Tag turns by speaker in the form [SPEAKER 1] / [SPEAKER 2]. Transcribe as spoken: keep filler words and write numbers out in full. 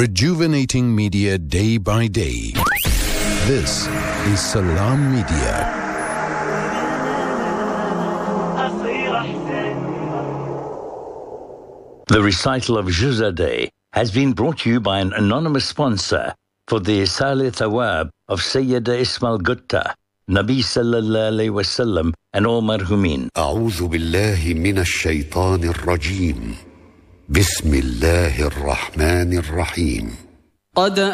[SPEAKER 1] rejuvenating media day by day. This is Salam Media.
[SPEAKER 2] The recital of Juz'a Day has been brought to you by an anonymous sponsor for the Isal Thawab of Sayyida Ismail Gutta, Nabi Sallallahu Alaihi Wasallam, and all marhumin.
[SPEAKER 3] أعوذ بالله من الشيطان الرجيم. بسم الله الرحمن الرحيم.
[SPEAKER 4] قد